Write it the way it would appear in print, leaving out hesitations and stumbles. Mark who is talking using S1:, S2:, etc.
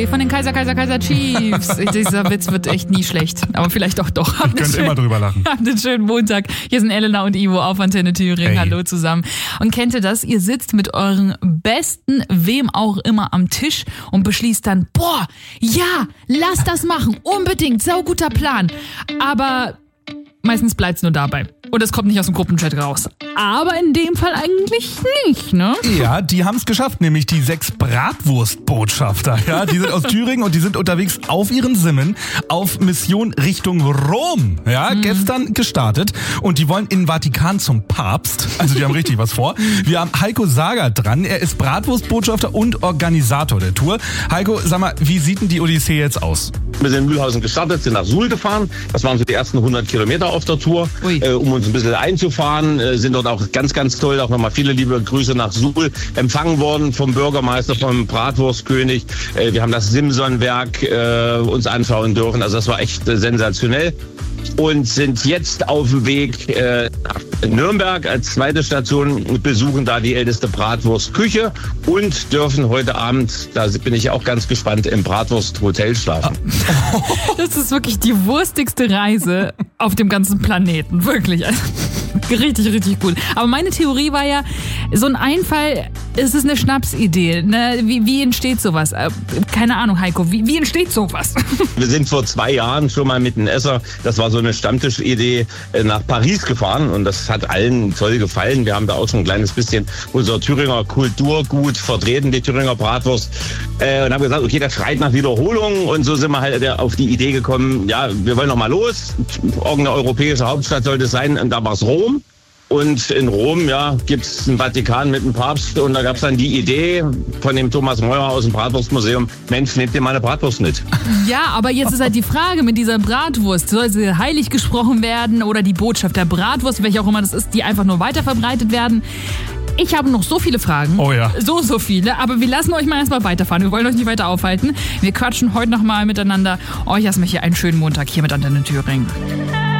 S1: Von den Kaiser Chiefs. Dieser Witz wird echt nie schlecht. Aber vielleicht doch.
S2: Ich könnte immer drüber lachen.
S1: Habt einen schönen Montag. Hier sind Elena und Ivo auf Antenne Thüringen. Hey. Hallo zusammen. Und kennt ihr das? Ihr sitzt mit euren Besten, wem auch immer, am Tisch und beschließt dann, boah, ja, lass das machen. Unbedingt. Sauguter Plan. Aber meistens bleibt's nur dabei. Und es kommt nicht aus dem Gruppenchat raus. Aber in dem Fall eigentlich nicht, ne?
S2: Ja, die haben es geschafft, nämlich die 6 Bratwurstbotschafter. Ja, die sind aus Thüringen und die sind unterwegs auf ihren Simmen auf Mission Richtung Rom. Ja, gestern gestartet. Und die wollen in den Vatikan zum Papst. Also die haben richtig was vor. Wir haben Heiko Sager dran. Er ist Bratwurstbotschafter und Organisator der Tour. Heiko, sag mal, wie sieht denn die Odyssee jetzt aus?
S3: Wir sind in Mühlhausen gestartet, sind nach Suhl gefahren. Das waren so die ersten 100 Kilometer auf der Tour, um uns ein bisschen einzufahren. Sind dort auch ganz, ganz toll, auch nochmal viele liebe Grüße nach Suhl, empfangen worden vom Bürgermeister, vom Bratwurstkönig. Wir haben das Simson-Werk uns anschauen dürfen. Also das war echt sensationell. Und sind jetzt auf dem Weg nach Nürnberg als zweite Station und besuchen da die älteste Bratwurstküche und dürfen heute Abend, da bin ich auch ganz gespannt, im Bratwursthotel schlafen.
S1: Das ist wirklich die wurstigste Reise auf dem ganzen Planeten, wirklich. Also, richtig, richtig cool. Aber meine Theorie war ja, so ein Einfall, es ist eine Schnapsidee. Ne? Wie entsteht sowas? Keine Ahnung, Heiko, wie entsteht sowas?
S3: Wir sind vor 2 Jahren schon mal mit einem Esser, das war so eine Stammtischidee, nach Paris gefahren und das hat allen toll gefallen. Wir haben da auch schon ein kleines bisschen unser Thüringer Kulturgut vertreten, die Thüringer Bratwurst. Und haben gesagt, okay, das schreit nach Wiederholung und so sind wir halt auf die Idee gekommen, ja, wir wollen noch mal los. Irgendeine europäische Hauptstadt sollte es sein und da war es Rom. Und in Rom, ja, gibt's einen Vatikan mit dem Papst und da gab's dann die Idee von dem Thomas Meurer aus dem Bratwurstmuseum, Mensch, nehmt ihr mal eine Bratwurst mit.
S1: Ja, aber jetzt ist halt die Frage mit dieser Bratwurst, soll sie heilig gesprochen werden oder die Botschaft der Bratwurst, welche auch immer das ist, die einfach nur weiter verbreitet werden? Ich habe noch so viele Fragen.
S2: Oh ja.
S1: So viele. Aber wir lassen euch mal erstmal weiterfahren. Wir wollen euch nicht weiter aufhalten. Wir quatschen heute nochmal miteinander. Euch erstmal hier einen schönen Montag hier mit Antenne Thüringen.